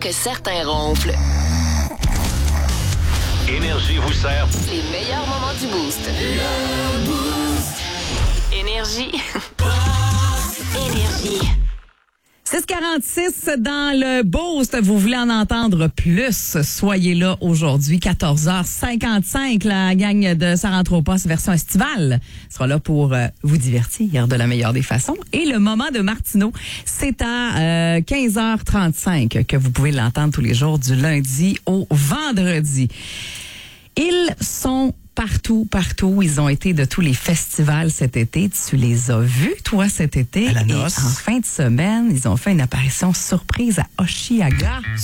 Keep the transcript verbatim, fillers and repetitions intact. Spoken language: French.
que certains ronflent. Énergie vous sert. Les meilleurs moments du Boost. Énergie. Énergie. six quarante-six dans le Boost. Vous voulez en entendre plus? Soyez là aujourd'hui, quatorze heures cinquante-cinq. La gang de Ça rentre au poste version estivale sera là pour euh, vous divertir de la meilleure des façons. Et le moment de Martineau, c'est à euh, quinze heures trente-cinq que vous pouvez l'entendre tous les jours du lundi au vendredi. Ils sont partout, partout. Ils ont été de tous les festivals cet été. Tu les as vus, toi, cet été? À la Et noce. en fin de semaine, ils ont fait une apparition surprise à Oshiaga.